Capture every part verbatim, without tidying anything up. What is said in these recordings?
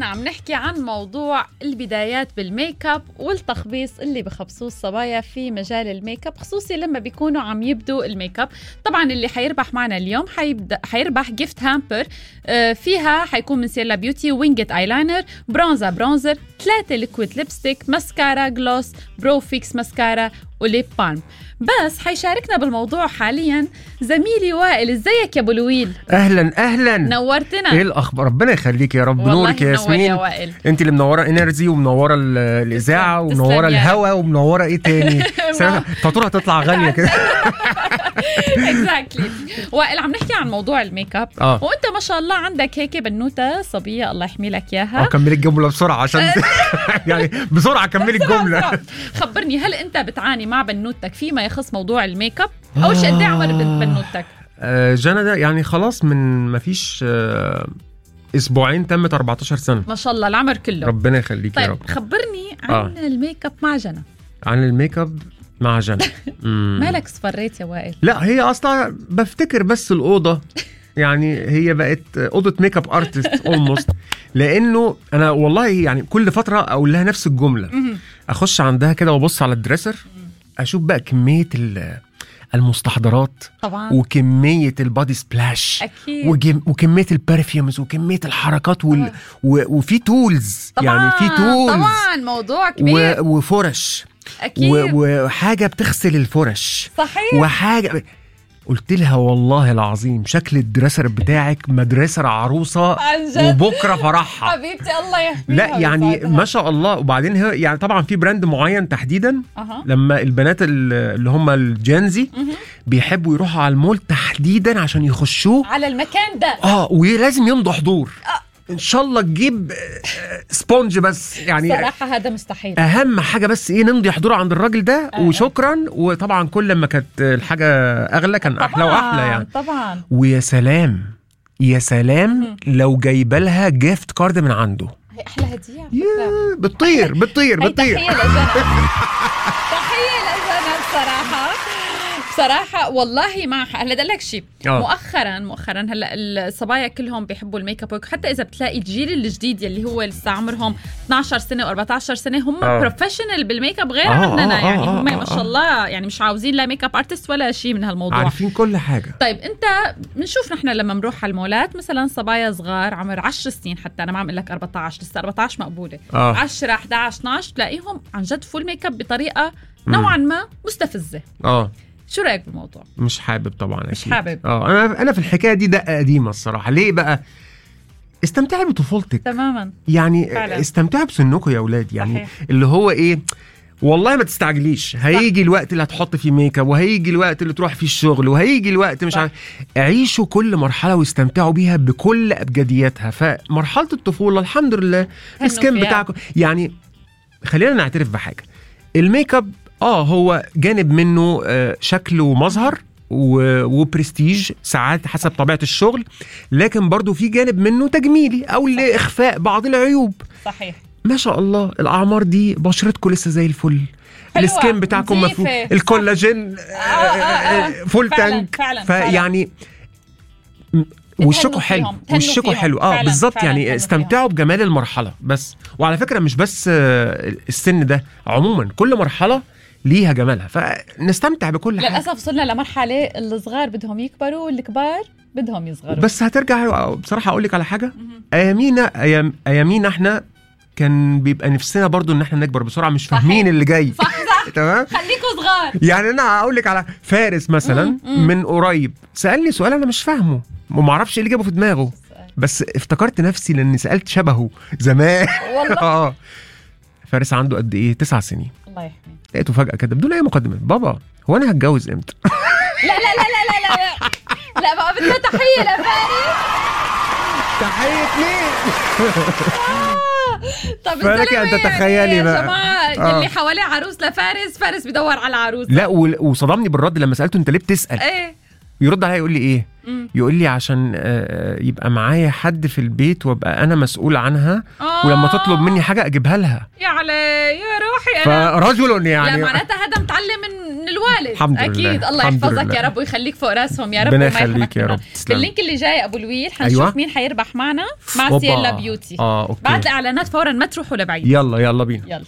نحن عم نحكي عن موضوع البدايات بالميك اب والتخبيص اللي بخبصوه الصبايا في مجال الميك اب، خصوصي لما بيكونوا عم يبدوا الميك اب. طبعا اللي حيربح معنا اليوم حيبدأ حيربح جيفت هامبر، آه فيها حيكون من سيلا بيوتي وينجت ايلاينر، برونزا برونزر، ثلاثة ليكويد ليبستيك، ماسكارا جلوس، برو فيكس ماسكارا، وليب بالم. بس حيشاركنا بالموضوع حاليا زميلي وائل. ازيك يا ابو لويل؟ اهلا اهلا، نورتنا. ايه الاخبار؟ ربنا يخليك يا رب. نورك يا ياسمين يا انت اللي منوره انرجي ومنوره الاذاعه ومنوره الهواء ومنوره ايه تاني. فاتوره هتطلع غاليه كده. اكزاكتلي. وائل عم نحكي عن موضوع الميك اب آه. وانت ما شاء الله عندك هيك بنوته صبيه، الله يحمي لك اياها. كملي الجمله بسرعه عشان يعني بسرعه كملي الجمله. خبرني، هل انت بتعاني مع بنوتك فيما يخص موضوع الميك اب؟ اول شيء قد ايه عمر بنوتك؟ آه جنى ده يعني خلاص من ما فيش آه اسبوعين تمت أربعتاشر سنة. ما شاء الله العمر كله. ربنا يخليك طيب يا رب. خبرني عن آه. الميك اب مع جنى. عن الميك اب مع جنى. مالك صفريت يا وائل؟ لا هي اصلا بفتكر بس الاوضه يعني هي بقت اوضه ميك اب ارتست اولموست، لانه انا والله يعني كل فتره اقول لها نفس الجمله. اخش عندها كده وابص على الدريسر، اشوف بقى كميه المستحضرات طبعا، وكميه البادي سبلاش اكيد، وكميه البرفيومز وكميه الحركات وال... آه. و... وفي تولز طبعاً. يعني في تولز طبعا موضوع كبير. و... وفرش اكيد و... وحاجه بتغسل الفرش. صحيح. وحاجه قلت لها والله العظيم شكل الدريسر بتاعك مدرسة عروسة وبكرة فرحها حبيبتي الله يحميها. لا يعني ما شاء الله. وبعدين هي يعني طبعا في براند معين تحديدا أه. لما البنات اللي هم الجنزي بيحبوا يروحوا على المول تحديدا عشان يخشوه على المكان ده اه ولازم يمضوا حضور. أه. ان شاء الله تجيب سبونج بس يعني صراحة هذا مستحيل. اهم حاجة بس ايه نمضي حضور عند الراجل ده أه. وشكرا. وطبعا كل ما كانت الحاجة اغلى كان احلى واحلى يعني طبعا. ويا سلام يا سلام لو جايبه لها جيفت كارد من عنده، هي احلى هدية بتطير بتطير بتطير. تحية لجنى. تحية لجنى بصراحة بصراحة والله. ما هلا بدي لك شيء، مؤخرا مؤخرا هلا الصبايا كلهم بيحبوا الميك اب، حتى اذا بتلاقي الجيل الجديد يلي هو لسه عمرهم اثناشر سنة وأربعتاشر سنة هم بروفيشنال بالميك اب غير عننا. يعني هم ما شاء الله يعني مش عاوزين لا ميك اب ارتست ولا شيء من هالموضوع، عارفين كل حاجة. طيب انت بنشوف نحن لما نروح على المولات مثلا صبايا صغار عمر عشر سنين، حتى انا ما عم اقول لك أربعتاشر، لسه أربعتاشر مقبولة، آه. عشرة إحدى عشر اثناشر تلاقيهم عن جد فول ميك اب بطريقة نوعا ما مستفزة. اه شو رايك بالموضوع؟ مش حابب طبعا. مش حابب. اه انا انا في الحكايه دي دقه قديمه الصراحه. ليه بقى؟ استمتعي بطفولتك تماما يعني فعلا. استمتعي بسنكم يا اولاد يعني. صحيح. اللي هو ايه، والله ما تستعجليش، هيجي الوقت اللي هتحط فيه ميك اب وهيجي الوقت اللي تروح فيه الشغل وهيجي الوقت مش عارف. عيشوا كل مرحله واستمتعوا بيها بكل ابجدياتها. فمرحله الطفوله الحمد لله السكين بتاعكم يعني. خلينا نعترف بحاجه، الميك اب اه هو جانب منه آه شكل ومظهر وبرستيج ساعات حسب طبيعة الشغل، لكن برضو في جانب منه تجميلي او لإخفاء بعض العيوب. صحيح. ما شاء الله الأعمار دي بشرتكم لسه زي الفل، السكين بتاعكم مفهوم، الكولاجين فول تانك. فيعني وشكوا حلو وشكوا حلو اه بالظبط يعني. استمتعوا بجمال المرحلة بس. وعلى فكرة مش بس السن ده، عموما كل مرحلة ليها جمالها، فنستمتع بكل حاجة. للأسف وصلنا لمرحلة الصغار بدهم يكبروا والكبار بدهم يصغروا. بس هترجع بصراحة أقول لك على حاجة، أيامينا أيام أيامينا إحنا كان بيبقى نفسنا برضو إن إحنا نكبر بسرعة، مش فاهمين اللي جاي. صح صح تمام. خليكوا صغار. يعني أنا هقول لك على فارس مثلا مم. مم. من قريب سألني سؤال أنا مش فاهمه وما عرفش إيه اللي جابه في دماغه، بس افتكرت نفسي لأني سألت شبهه زمان. والله. آه فارس عنده قد إيه؟ تسع سنين. الله يحميه. لقيته فجأة كده بدون أي مقدمة، بابا هو أنا هتجوز إمتى؟ لا لا لا لا لا لا لا بقى بدنا تحية لفارس. تحية مين؟ طب فلك أن تتخيلي بقى يا جماعة اللي حواليه عروس لفارس، فارس بدور على عروس. لا وصدمني بالرد لما سألته أنت ليه بتسأل؟ إيه؟ يرد عليا يقول لي إيه؟ مم. يقول لي عشان يبقى معايا حد في البيت وابقى أنا مسؤول عنها، آه. ولما تطلب مني حاجة أجيبها لها. يا علي يا روحي. فرجل يعني لا معناتها هذا متعلم من الوالد. الحمد اكيد لله. الله يحفظك يا رب ويخليك فوق راسهم يا رب. ربنا يخليك يا رب. في اللينك اللي جاي ابو لويل حنشوف أيوة. مين حيربح معنا مع أوبا. سيلا بيوتي. اه اوكي. بعد الاعلانات فورا، ما تروحوا لبعيد. يلا يلا بينا. يلا.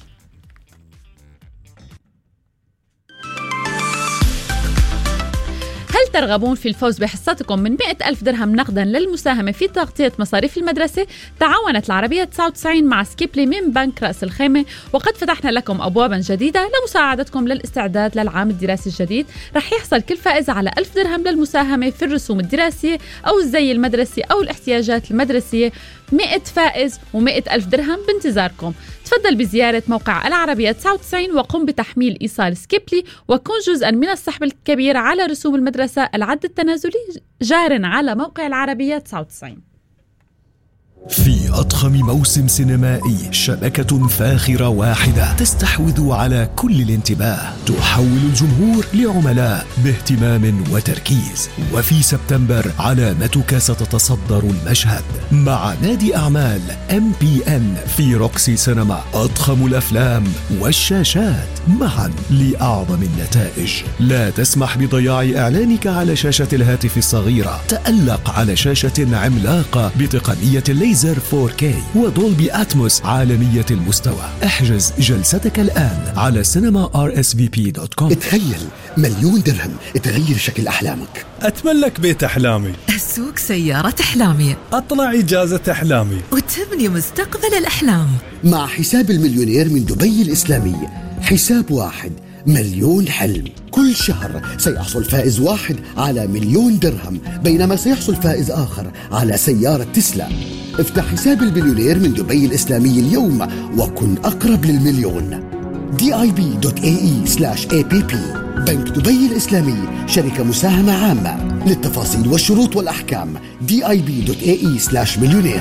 هل ترغبون في الفوز بحصتكم من مئة ألف درهم نقدا للمساهمة في تغطية مصاريف المدرسة؟ تعاونت العربية تسعة وتسعين مع سكيبلي من بنك رأس الخيمة، وقد فتحنا لكم أبوابا جديدة لمساعدتكم للاستعداد للعام الدراسي الجديد. رح يحصل كل فائز على ألف درهم للمساهمة في الرسوم الدراسية أو الزي المدرسي أو الاحتياجات المدرسية. مئة فائز ومئة ألف درهم بانتظاركم. تفضل بزيارة موقع العربية تسعة وتسعين وقم بتحميل إيصال سكيبلي وكن جزءا من السحب الكبير على رسوم المدرسة. العد التنازلي جار على موقع العربية تسعة وتسعين. في أضخم موسم سينمائي، شبكة فاخرة واحدة تستحوذ على كل الانتباه، تحول الجمهور لعملاء باهتمام وتركيز. وفي سبتمبر علامتك ستتصدر المشهد مع نادي أعمال إم بي إن في روكسي سينما. أضخم الأفلام والشاشات معا لأعظم النتائج. لا تسمح بضياع إعلانك على شاشة الهاتف الصغيرة. تألق على شاشة عملاقة بتقنية الليزر فور كي ودولبي أتموس عالمية المستوى. احجز جلستك الآن على سينما آر إس في بي دوت كوم. تخيل مليون درهم تغير شكل أحلامك. أتملك بيت أحلامي، أسوق سيارة أحلامي، أطلع إجازة أحلامي، وتبني مستقبل الأحلام. مع حساب المليونير من دبي الإسلامي، حساب واحد مليون حلم. كل شهر سيحصل فائز واحد على مليون درهم، بينما سيحصل فائز آخر على سيارة تسلا. افتح حساب المليونير من دبي الإسلامي اليوم وكن أقرب للمليون. دي آي بي دوت إيه إي سلاش إيه بي بي. بنك دبي الإسلامي، شركة مساهمة عامة. للتفاصيل والشروط والأحكام دي آي بي دوت إيه إي سلاش مليونير.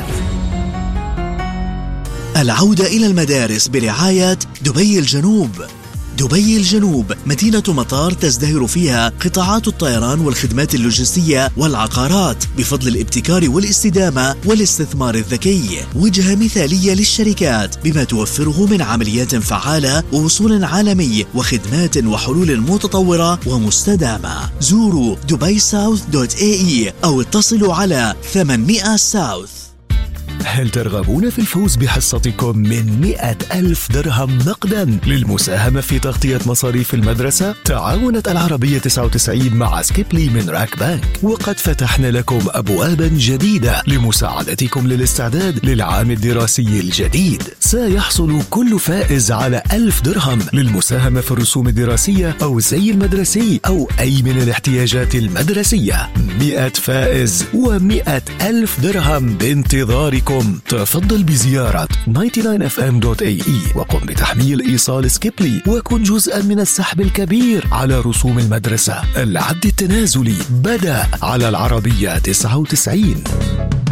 العودة إلى المدارس برعاية دبي الجنوب. دبي الجنوب مدينة مطار تزدهر فيها قطاعات الطيران والخدمات اللوجستية والعقارات بفضل الابتكار والاستدامة والاستثمار الذكي. وجهة مثالية للشركات بما توفره من عمليات فعالة ووصول عالمي وخدمات وحلول متطورة ومستدامة. زوروا دبي ساوث دوت إيه إي أو اتصلوا على ثمانمئة ساوث. هل ترغبون في الفوز بحصتكم من مئة ألف درهم نقدا للمساهمة في تغطية مصاريف المدرسة؟ تعاونت العربية تسعة وتسعين مع سكيبلي من راك بانك، وقد فتحنا لكم أبوابا جديدة لمساعدتكم للاستعداد للعام الدراسي الجديد. سيحصل كل فائز على ألف درهم للمساهمة في الرسوم الدراسية أو الزي المدرسي أو أي من الاحتياجات المدرسية. مئة فائز ومئة ألف درهم بانتظاركم. تفضل بزيارة تسعة وتسعين إف إم دوت إيه إي وقم بتحميل إيصال سكيبلي وكن جزءا من السحب الكبير على رسوم المدرسة. العد التنازلي بدأ على العربية تسعة وتسعين.